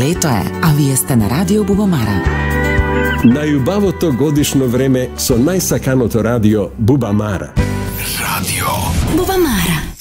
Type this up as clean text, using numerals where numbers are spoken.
Лето е, а вие сте на радио Бубамара. Најубавото годишно време со најсаканото радио Бубамара. Радио Бубамара.